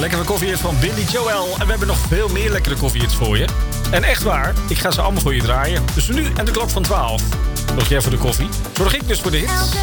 lekkere koffiehits van Billy Joel. En we hebben nog veel meer lekkere koffiehits voor je. En echt waar, ik ga ze allemaal voor je draaien. Tussen nu en de klok van 12. Zorg jij voor de koffie? Zorg ik dus voor de hits.